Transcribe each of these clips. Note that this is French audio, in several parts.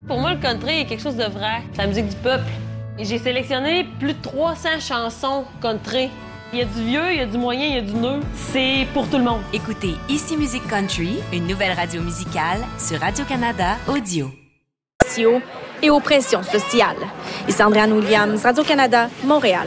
Pour moi, le country est quelque chose de vrai. C'est la musique du peuple. Et j'ai sélectionné plus de 300 chansons country. Il y a du vieux, il y a du moyen, il y a du neuf. C'est pour tout le monde. Écoutez Ici Musique Country, une nouvelle radio musicale sur Radio-Canada Audio. Et oppression sociale. Ici Andréane Williams, Radio-Canada, Montréal.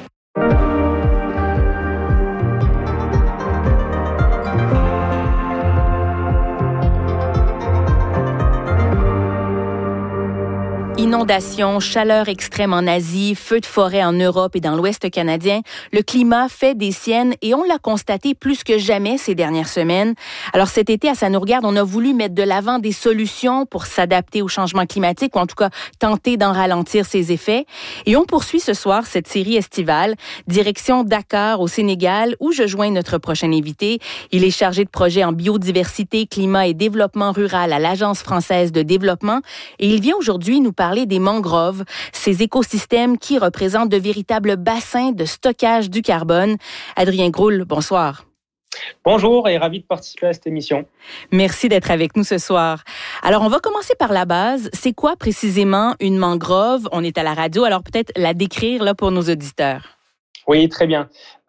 Inondations, chaleur extrême en Asie, feux de forêt en Europe et dans l'Ouest canadien, le climat fait des siennes et on l'a constaté plus que jamais ces dernières semaines. Alors cet été, à Ça nous regarde, on a voulu mettre de l'avant des solutions pour s'adapter au changement climatique ou en tout cas tenter d'en ralentir ses effets. Et on poursuit ce soir cette série estivale, direction Dakar au Sénégal où je joins notre prochain invité. Il est chargé de projets en biodiversité, climat et développement rural à l'Agence française de développement et il vient aujourd'hui nous parler des mangroves, ces écosystèmes qui représentent de véritables bassins de stockage du carbone. Adrien Groul, bonsoir. Bonjour et ravi de participer à cette émission. Merci d'être avec nous ce soir. Alors, on va commencer par la base. C'est quoi précisément une mangrove? On est à la radio, alors peut-être la décrire là pour nos auditeurs. Oui, très bien.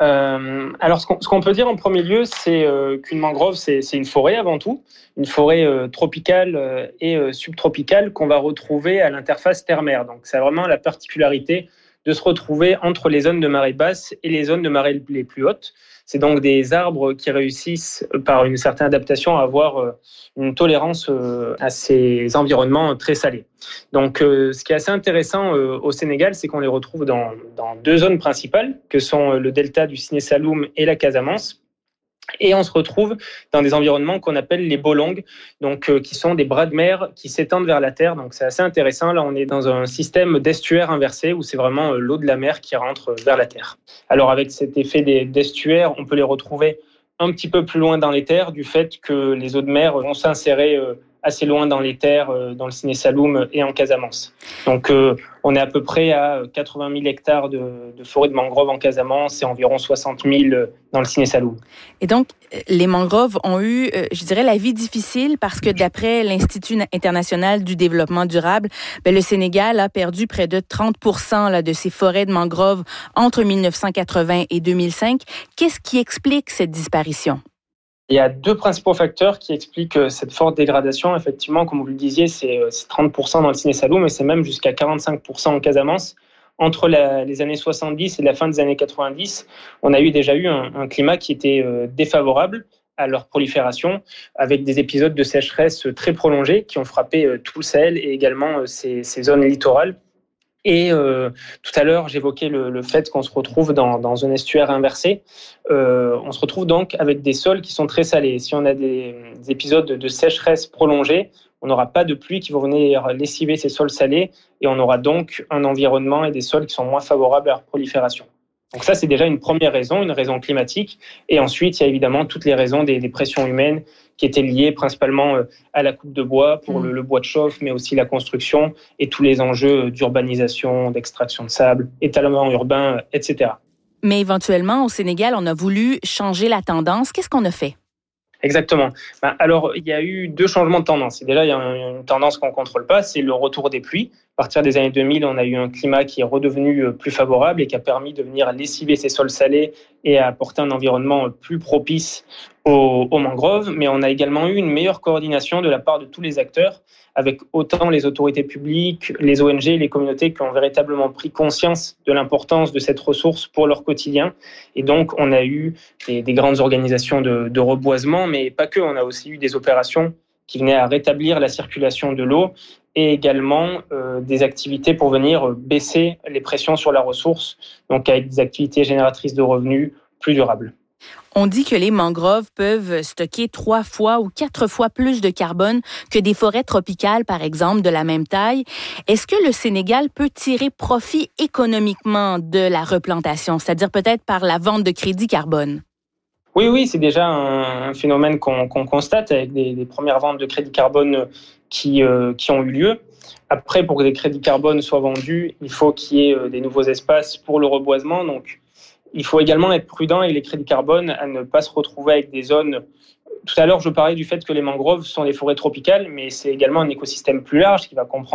Alors, ce qu'on peut dire en premier lieu, c'est qu'une mangrove, c'est une forêt avant tout, une forêt tropicale et subtropicale qu'on va retrouver à l'interface terre-mer. Donc, c'est vraiment la particularité de se retrouver entre les zones de marée basse et les zones de marée les plus hautes. C'est donc des arbres qui réussissent, par une certaine adaptation, à avoir une tolérance à ces environnements très salés. Donc, ce qui est assez intéressant au Sénégal, c'est qu'on les retrouve dans deux zones principales, que sont le delta du Siné Saloum et la Casamance. Et on se retrouve dans des environnements qu'on appelle les bolongs, donc qui sont des bras de mer qui s'étendent vers la terre. Donc c'est assez intéressant. Là, on est dans un système d'estuaire inversé où c'est vraiment l'eau de la mer qui rentre vers la terre. Alors avec cet effet d'estuaire, on peut les retrouver un petit peu plus loin dans les terres du fait que les eaux de mer vont s'insérer assez loin dans les terres, dans le Siné Saloum et en Casamance. Donc on est à peu près à 80 000 hectares de forêt de mangroves en Casamance et environ 60 000 dans le Siné Saloum. Et donc, les mangroves ont eu, je dirais, la vie difficile parce que d'après l'Institut international du développement durable, le Sénégal a perdu près de 30% là, de ses forêts de mangroves entre 1980 et 2005. Qu'est-ce qui explique cette disparition? Il y a deux principaux facteurs qui expliquent cette forte dégradation. Effectivement, comme vous le disiez, c'est 30% dans le Siné Saloum et c'est même jusqu'à 45% en Casamance. Entre les années 70 et la fin des années 90, on a déjà eu un climat qui était défavorable à leur prolifération, avec des épisodes de sécheresse très prolongés qui ont frappé tout le Sahel et également ces zones littorales. Et tout à l'heure, j'évoquais le fait qu'on se retrouve dans un estuaire inversé. On se retrouve donc avec des sols qui sont très salés. Si on a des épisodes de sécheresse prolongés, on n'aura pas de pluie qui vont venir lessiver ces sols salés et on aura donc un environnement et des sols qui sont moins favorables à leur prolifération. Donc ça, c'est déjà une première raison, une raison climatique. Et ensuite, il y a évidemment toutes les raisons des pressions humaines qui étaient liées principalement à la coupe de bois pour le bois de chauffe, mais aussi la construction et tous les enjeux d'urbanisation, d'extraction de sable, étalement urbain, etc. Mais éventuellement, au Sénégal, on a voulu changer la tendance. Qu'est-ce qu'on a fait? Exactement. Alors, il y a eu deux changements de tendance. Déjà, il y a une tendance qu'on ne contrôle pas, c'est le retour des pluies. À partir des années 2000, on a eu un climat qui est redevenu plus favorable et qui a permis de venir lessiver ces sols salés et à apporter un environnement plus propice aux mangroves. Mais on a également eu une meilleure coordination de la part de tous les acteurs, avec autant les autorités publiques, les ONG, les communautés qui ont véritablement pris conscience de l'importance de cette ressource pour leur quotidien. Et donc, on a eu des grandes organisations de reboisement, mais pas que. On a aussi eu des opérations qui venaient à rétablir la circulation de l'eau et également des activités pour venir baisser les pressions sur la ressource, donc avec des activités génératrices de revenus plus durables. On dit que les mangroves peuvent stocker 3 fois ou 4 fois plus de carbone que des forêts tropicales, par exemple, de la même taille. Est-ce que le Sénégal peut tirer profit économiquement de la replantation, c'est-à-dire peut-être par la vente de crédits carbone? Oui, c'est déjà un phénomène qu'on constate avec des premières ventes de crédits carbone qui ont eu lieu. Après, pour que des crédits carbone soient vendus, il faut qu'il y ait des nouveaux espaces pour le reboisement. Donc, il faut également être prudent avec les crédits carbone à ne pas se retrouver avec des zones. Tout à l'heure, je parlais du fait que les mangroves sont des forêts tropicales, mais c'est également un écosystème plus large qui va comprendre